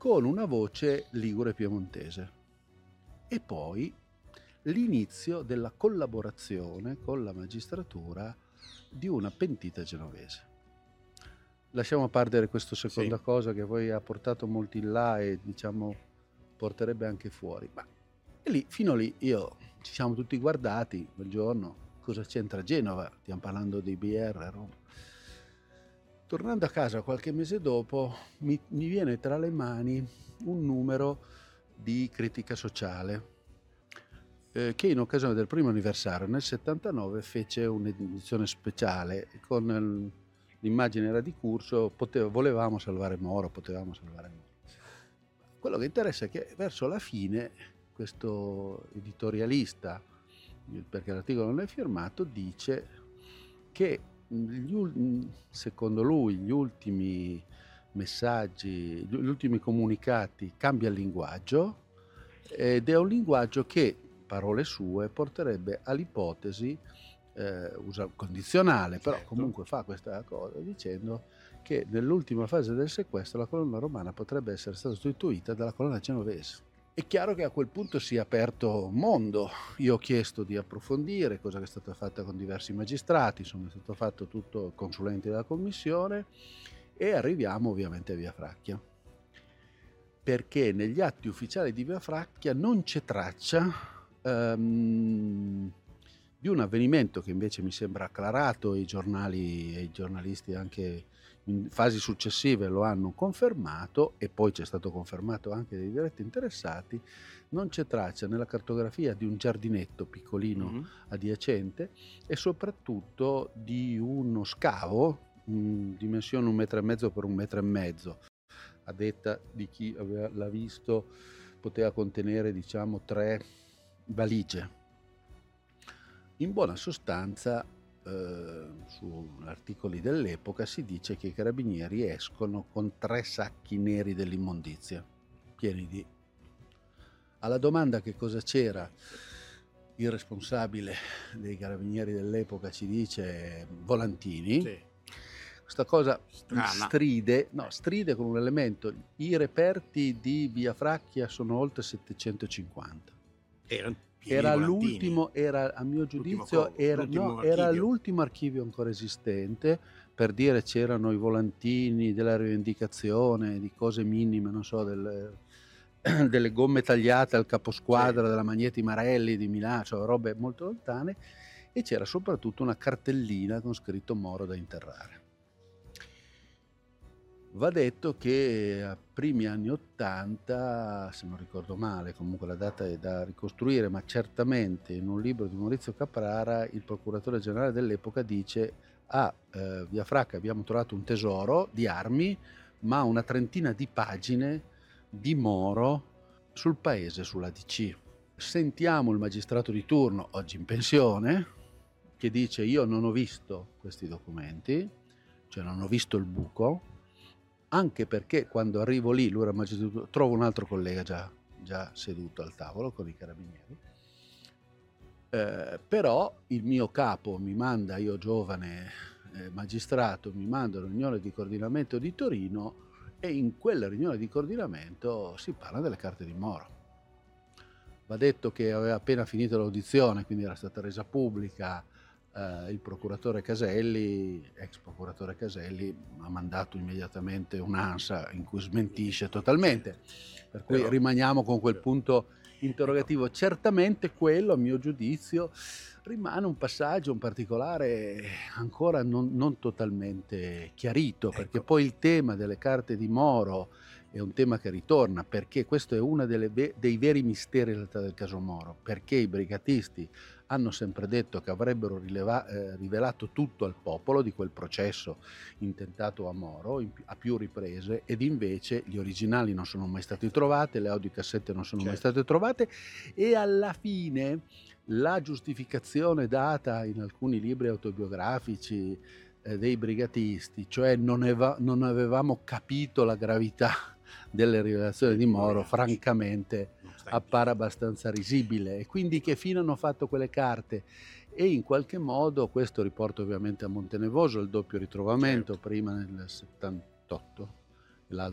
con una voce ligure piemontese. E poi l'inizio della collaborazione con la magistratura di una pentita genovese. Lasciamo perdere questa seconda cosa che poi ha portato molti in là e diciamo porterebbe anche fuori. Ma e lì, fino lì, ci siamo tutti guardati quel giorno, cosa c'entra Genova? Stiamo parlando di BR Roma. Tornando a casa qualche mese dopo, mi viene tra le mani un numero di Critica Sociale, che in occasione del primo anniversario nel 79 fece un'edizione speciale con l'immagine era di Curcio, volevamo salvare Moro, potevamo salvare Moro. Quello che interessa è che verso la fine questo editorialista, perché l'articolo non è firmato, dice che secondo lui gli ultimi messaggi, gli ultimi comunicati cambia il linguaggio ed è un linguaggio che, parole sue, porterebbe all'ipotesi, usa condizionale, però comunque fa questa cosa dicendo che nell'ultima fase del sequestro la colonna romana potrebbe essere stata sostituita dalla colonna genovese. È chiaro che a quel punto si è aperto un mondo. Io ho chiesto di approfondire, cosa che è stata fatta con diversi magistrati, insomma è stato fatto tutto consulenti della commissione e arriviamo ovviamente a Via Fracchia. Perché negli atti ufficiali di Via Fracchia non c'è traccia di un avvenimento che invece mi sembra acclarato e i giornali e i giornalisti anche in fasi successive lo hanno confermato e poi c'è stato confermato anche dai diretti interessati. Non c'è traccia nella cartografia di un giardinetto piccolino adiacente e soprattutto di uno scavo dimensione 1,5 metri per 1,5 metri, a detta di chi l'ha visto poteva contenere 3 valigie. In buona sostanza, su articoli dell'epoca si dice che i carabinieri escono con 3 sacchi neri dell'immondizia, pieni di... Alla domanda che cosa c'era, il responsabile dei carabinieri dell'epoca ci dice volantini. Sì. Questa cosa stride con un elemento. I reperti di Via Fracchia sono oltre 750. Era l'ultimo, a mio giudizio, era l'ultimo archivio ancora esistente, per dire c'erano i volantini della rivendicazione, di cose minime, non so, delle gomme tagliate al caposquadra della Magneti Marelli di Milano, cioè robe molto lontane, e c'era soprattutto una cartellina con scritto Moro da interrare. Va detto che a primi anni 80, se non ricordo male, comunque la data è da ricostruire, ma certamente in un libro di Maurizio Caprara il procuratore generale dell'epoca dice Via Fracca abbiamo trovato un tesoro di armi, ma una trentina di pagine di Moro sul paese, sulla DC. Sentiamo il magistrato di turno, oggi in pensione, che dice io non ho visto questi documenti, cioè non ho visto il buco, anche perché quando arrivo lì, lui era magistrato, trovo un altro collega già seduto al tavolo con i carabinieri, però il mio capo mi manda, io giovane magistrato, mi manda alla riunione di coordinamento di Torino e in quella riunione di coordinamento si parla delle carte di Moro. Va detto che aveva appena finito l'audizione, quindi era stata resa pubblica. Il procuratore Caselli, ex procuratore Caselli, ha mandato immediatamente un'ANSA in cui smentisce totalmente, per cui rimaniamo con quel punto interrogativo. Certamente quello, a mio giudizio, rimane un passaggio, un particolare ancora non totalmente chiarito, perché poi il tema delle carte di Moro è un tema che ritorna, perché questo è uno dei veri misteri in realtà del caso Moro, perché i brigatisti hanno sempre detto che avrebbero rivelato tutto al popolo di quel processo intentato a Moro a più riprese, ed invece gli originali non sono mai stati trovati, le audiocassette non sono mai state trovate, e alla fine la giustificazione data in alcuni libri autobiografici dei brigatisti, cioè non avevamo capito la gravità delle rivelazioni di Moro, francamente appare abbastanza risibile. E quindi che fine hanno fatto quelle carte? E in qualche modo questo riporta ovviamente a Montenevoso, il doppio ritrovamento, prima nel 78